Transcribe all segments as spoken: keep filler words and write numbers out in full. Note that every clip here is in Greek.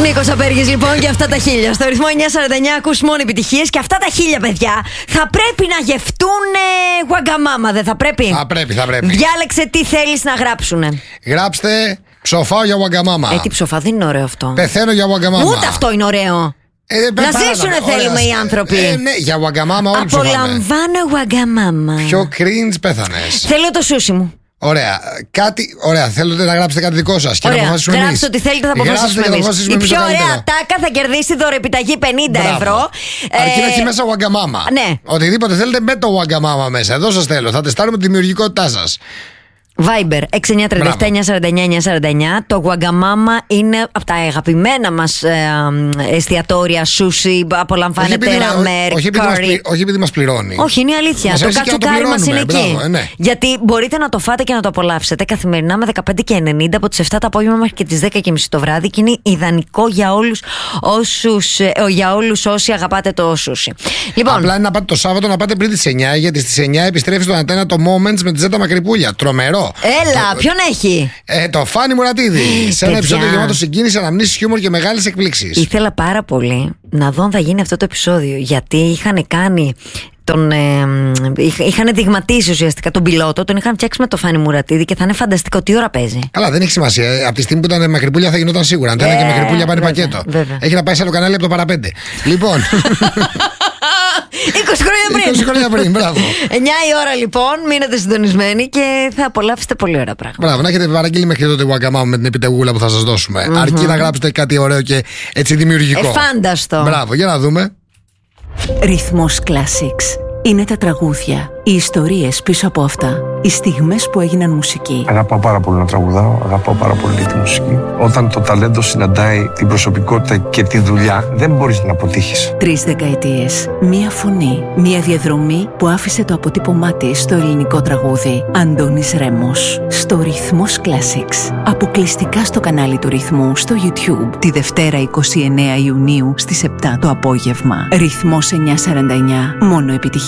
Νίκος Απέργης λοιπόν και αυτά τα χίλια. Στο ρυθμό εννιά σαράντα εννιά ακούς μόνο επιτυχίες. Και αυτά τα χίλια, παιδιά, θα πρέπει να γευτούν Waggamama, δεν θα πρέπει? Θα πρέπει, θα πρέπει. Διάλεξε τι θέλεις να γράψουνε. Γράψτε ψοφάω για Waggamama. Ε, τι ψοφά, δεν είναι ωραίο αυτό. Πεθαίνω για Waggamama. Ούτε αυτό είναι ωραίο. Ε, να ζήσουνε θέλουμε οι άνθρωποι. Ε, ναι, για Waggamama όλοι ψοφάμε. Απολαμβάνω Waggamama. Πιο cringe πέθανες. Θέλω το σούσι μου. Ωραία. Κάτι, ωραία. Θέλετε να γράψετε κάτι δικό σας και ωραία. να αποφασίσουμε εμείς. Γράψτε ό,τι θέλετε, θα αποφασίσουμε εμείς. Η πιο ωραία τάκα θα κερδίσει δωρεπιταγή πενήντα ευρώ. Αρκεί ε... να έχει μέσα Waggamama. Ναι. Οτιδήποτε θέλετε με το Waggamama μέσα. Εδώ σας θέλω. Θα τεστάρουμε τη δημιουργικότητά σας. Viber έξι εννιά τρία επτά εννιά σαράντα εννιά εννιά σαράντα εννιά. Το Waggamama είναι από τα αγαπημένα μας ε, ε, εστιατόρια σούσι. Απολαμβάνεται ράμερ, curry. Όχι επειδή μας πληρώνει. Όχι, είναι αλήθεια. Μας το κατσουκάρι μας είναι μπράβο, εκεί. ε, ναι. Γιατί μπορείτε να το φάτε και να το απολαύσετε καθημερινά με δεκαπέντε και ενενήντα από τις επτά το απόγευμα μέχρι και τις δέκα και μισή το βράδυ. Και είναι ιδανικό για όλους, όσους, ε, για όλους όσοι αγαπάτε το σούσι. Λοιπόν, απλά είναι να πάτε το Σάββατο να πάτε πριν τις εννιά, γιατί στις εννιά επιστρέφει στον Αντένα το Moments με τη Ζέτα Μακρυπούλια. Τρομερό. Έλα, το, ποιον έχει? Ε, το Φάνη Μουρατίδη. Σε ένα επεισόδιο γεμάτο συγκίνηση, αναμνήσεις, χιούμορ και μεγάλες εκπλήξεις. Ήθελα πάρα πολύ να δω αν θα γίνει αυτό το επεισόδιο. Γιατί είχαν κάνει. Τον, ε, είχαν δειγματίσει ουσιαστικά τον πιλότο, τον είχαν φτιάξει με το Φάνη Μουρατίδη και θα είναι φανταστικό. Τι ώρα παίζει? Καλά, δεν έχει σημασία. Από τη στιγμή που ήταν Μακρυπούλια θα γινόταν σίγουρα. Αντένα ε, και Μακρυπούλια πάνε βέβαια, πακέτο. Βέβαια. Έχει να πάει σε άλλο κανάλι από το παραπέντε. Λοιπόν. είκοσι χρόνια πριν. είκοσι χρόνια πριν, μπράβο. εννιά η ώρα λοιπόν, μείνετε συντονισμένοι και θα απολαύσετε πολύ ωραία πράγματα. Μπράβο, να έχετε παραγγείλει μέχρι τότε Waggamama με την επιταγούλα που θα σας δώσουμε. Mm-hmm. Αρκεί να γράψετε κάτι ωραίο και έτσι δημιουργικό. Εφάνταστο. Μπράβο, για να δούμε. Ρυθμός Classics. Είναι τα τραγούδια, οι ιστορίες πίσω από αυτά, οι στιγμές που έγιναν μουσική. Αγαπάω πάρα πολύ να τραγουδάω, αγαπάω πάρα πολύ τη μουσική. Όταν το ταλέντο συναντάει την προσωπικότητα και τη δουλειά, δεν μπορείς να αποτύχεις. Τρεις δεκαετίες, μία φωνή, μία διαδρομή που άφησε το αποτύπωμά της στο ελληνικό τραγούδι. Αντώνης Ρέμος, στο Ρυθμός Classics. Αποκλειστικά στο κανάλι του Ρυθμού στο YouTube, τη Δευτέρα εικοστή ενάτη Ιουνίου στις επτά το απόγευμα. Ρυθμός εννιά σαράντα εννιά, μόνο επιτυχίες.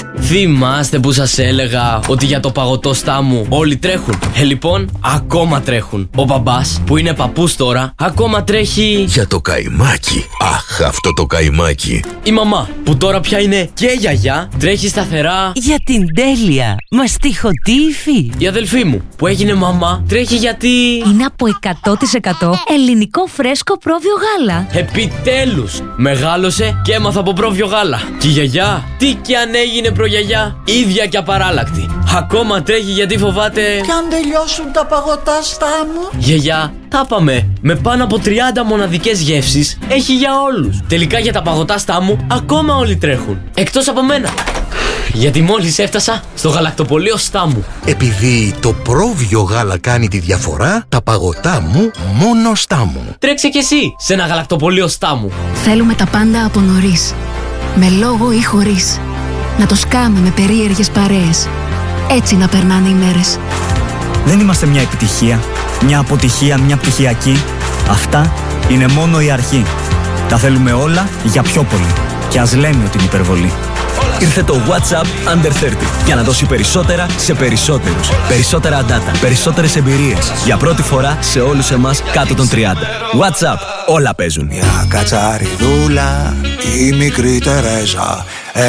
Θυμάστε που σας έλεγα ότι για το παγωτό στάμου όλοι τρέχουν? Ε, λοιπόν, ακόμα τρέχουν. Ο μπαμπάς, που είναι παππούς τώρα, ακόμα τρέχει για το καϊμάκι. Αχ, αυτό το καϊμάκι. Η μαμά, που τώρα πια είναι και γιαγιά, τρέχει σταθερά για την τέλεια μαστιχοτήφη. Η αδελφή μου, που έγινε μαμά, τρέχει γιατί είναι από εκατό τοις εκατό ελληνικό φρέσκο πρόβιο γάλα. Επιτέλους, μεγάλωσε και έμαθα από πρόβιο γάλα. Και η γιαγιά, τι κι αν έγινε προγιαγιά, ίδια και απαράλλακτη. Ακόμα τρέχει γιατί φοβάται κι αν τελειώσουν τα παγωτά στάμου. Γιαγιά, τα πάμε. Με πάνω από τριάντα μοναδικές γεύσεις έχει για όλους. Τελικά για τα παγωτά στάμου ακόμα όλοι τρέχουν. Εκτός από μένα. Γιατί μόλις έφτασα στο γαλακτοπωλείο Στάμου. Επειδή το πρόβιο γάλα κάνει τη διαφορά, τα παγωτά μου μόνο Στάμου. Τρέξε κι εσύ σε ένα γαλακτοπωλείο Στάμου. Θέλουμε τα πάντα από νωρίς. Με λόγο ή χωρίς. Να το σκάμε με περίεργες παρέες. Έτσι να περνάνε οι μέρες. Δεν είμαστε μια επιτυχία, μια αποτυχία, μια πτυχιακή. Αυτά είναι μόνο η αρχή. Τα θέλουμε όλα για πιο πολύ. Και ας λέμε ότι είναι υπερβολή. Ήρθε το WhatsApp Under τριάντα για να δώσει περισσότερα σε περισσότερους. Περισσότερα data, περισσότερες εμπειρίες. Για πρώτη φορά σε όλους εμάς κάτω των τριάντα. WhatsApp, όλα παίζουν. Μια κατσαριδούλα, η μικρή Τερέζα,